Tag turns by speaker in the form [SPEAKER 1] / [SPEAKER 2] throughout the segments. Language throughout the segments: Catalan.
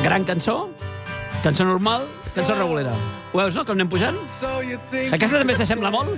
[SPEAKER 1] Gran cançó, cançó normal, cançó regulera. Ho veus, no?, com anem pujant? Aquesta també s'assembla molt?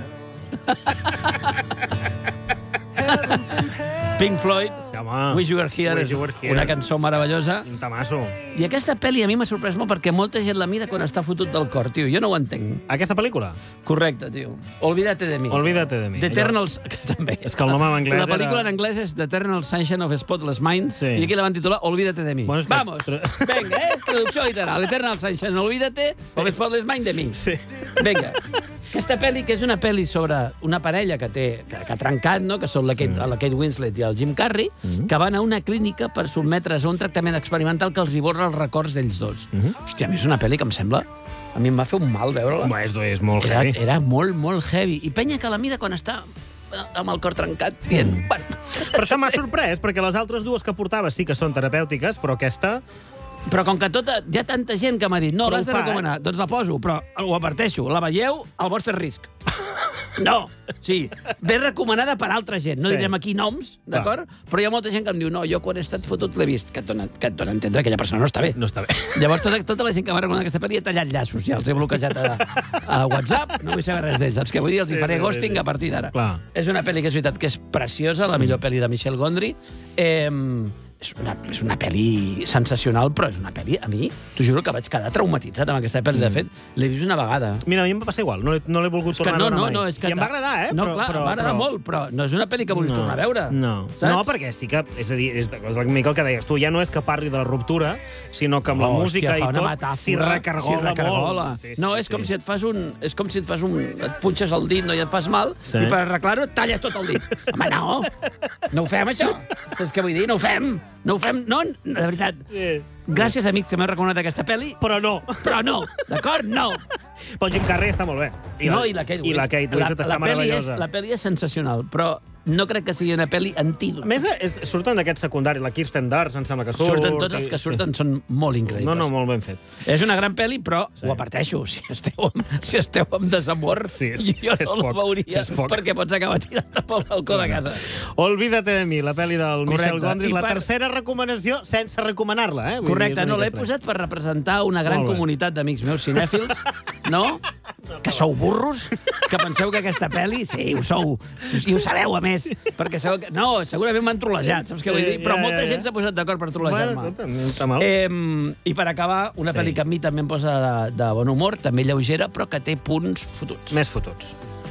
[SPEAKER 1] Pink Floyd,
[SPEAKER 2] Sí, home.
[SPEAKER 1] Wish You Were Here,
[SPEAKER 2] Wish You Were Here.
[SPEAKER 1] una cançó meravellosa.
[SPEAKER 2] Un tamasso.
[SPEAKER 1] I aquesta pel·li a mi m'ha sorprès molt perquè molta gent la mira quan està fotut del cor, tio. Jo no ho entenc.
[SPEAKER 2] Aquesta pel·lícula?
[SPEAKER 1] Correcte, tio. Olvídate de mi.
[SPEAKER 2] Olvídate de mi.
[SPEAKER 1] The Eternals... Que també.
[SPEAKER 2] És que el nom en anglès
[SPEAKER 1] La pel·lícula
[SPEAKER 2] era-
[SPEAKER 1] en anglès és The Eternal Sunshine of a Spotless Mind,
[SPEAKER 2] Sí.
[SPEAKER 1] i aquí la van titular Olvídate de mi.
[SPEAKER 2] Bueno, és que-
[SPEAKER 1] Vamos, venga, traducció literal. Eternal Sunshine, olvídate of a Spotless Mind de mi.
[SPEAKER 2] Sí.
[SPEAKER 1] Vinga. Aquesta pel·li, que és una pel·li sobre una parella que ha trencat, no?, que són la Kate Winslet i el Jim Carrey, que van a una clínica per sotmetre's a un tractament experimental que els hi borra els records d'ells dos. Hòstia, a mi és una pel·li que em sembla... A mi em va fer un mal veure-la.
[SPEAKER 2] Home, és molt heavy.
[SPEAKER 1] Era molt, molt heavy. I penya que la mira quan està amb el cor trencat, dient... Bueno,
[SPEAKER 2] Per això m'ha sorprès, perquè les altres dues que portava sí que són terapèutiques, però aquesta...
[SPEAKER 1] però com que hi ha tanta gent que m'ha dit no,
[SPEAKER 2] Però
[SPEAKER 1] l'has
[SPEAKER 2] ho
[SPEAKER 1] de
[SPEAKER 2] fa,
[SPEAKER 1] recomanar, doncs la poso, però ho adverteixo, la veieu al vostre risc. No, sí, ve recomanada per altra gent. No
[SPEAKER 2] Sí.
[SPEAKER 1] direm aquí noms, d'acord? Però hi ha molta gent que em diu, no, jo quan he estat fotut l'he vist, que et dona a entendre que aquella persona no està bé.
[SPEAKER 2] No està bé.
[SPEAKER 1] Llavors, tota la gent que m'ha recomanat aquesta pel·li ha tallat llaços, ja els he bloquejat a WhatsApp, no vull saber res d'ells, saps què vull dir? Els hi faré ghosting a partir d'ara.
[SPEAKER 2] Clar.
[SPEAKER 1] És una pel·li que és veritat que és preciosa, la millor pel·li de Michel Gondry. És una pel·li sensacional, però és una pel·li, a mi, t'ho juro que vaig quedar traumatitzat amb aquesta pel·li. De fet, l'he vist una vegada.
[SPEAKER 2] Mira, a mi em va passar igual, no l'he volgut tornar a veure mai.
[SPEAKER 1] És que
[SPEAKER 2] I em va agradar, eh?
[SPEAKER 1] No, clar, em va agradar molt, però no és una pel·li que vulguis tornar a veure.
[SPEAKER 2] No,
[SPEAKER 1] saps?
[SPEAKER 2] no, perquè sí que, és a dir, és una mica el que deies tu, ja no és que parli de la ruptura, sinó que amb la música i tot s'hi recargola molt. Sí,
[SPEAKER 1] no, és com si et fas un... És com si et fas un... Et punxes el dit, no, i et fas mal, i per arreglar-ho et talles tot el dit. Home, no! No ho fem, això! Saps què vull dir? No ho fem! No ho fem, no, de veritat. Gràcies, amics, que m'heu recomanat aquesta pel·li.
[SPEAKER 2] Però no.
[SPEAKER 1] Però no, d'acord? No.
[SPEAKER 2] Però Jim Carrey està molt bé.
[SPEAKER 1] I la Kate
[SPEAKER 2] Winslet està meravellosa.
[SPEAKER 1] La pel·li és sensacional, però no crec que sigui una pel·li antídota.
[SPEAKER 2] A més, surten d'aquests secundaris. La Kirsten Dunst, em sembla que surt.
[SPEAKER 1] Surten tots els que surten, són molt increïbles.
[SPEAKER 2] No, molt ben fet.
[SPEAKER 1] És una gran pel·li, però ho aparteixo. Si esteu amb desamor, jo no la veuria, perquè pots acabar tirant-te pel balcó de casa.
[SPEAKER 2] Olvídate de mi, la pel·li del Michel Gondry. La tercera recomanació sense recomanar-la.
[SPEAKER 1] Correcte, no, l'he posat per representar una gran comunitat d'amics meus cinèfils, no? Que sou burros, que penseu que aquesta pel·li... Sí, ho sou, i ho sabeu, a més, perquè sabeu que... No, segurament m'han trolejat, saps què vull dir? Però molta gent s'ha posat d'acord per trolejar-me.
[SPEAKER 2] Bueno, està mal.
[SPEAKER 1] I per acabar, una pel·li que a mi també em posa de bon humor, també lleugera, però que té punts fotuts.
[SPEAKER 2] Més fotuts.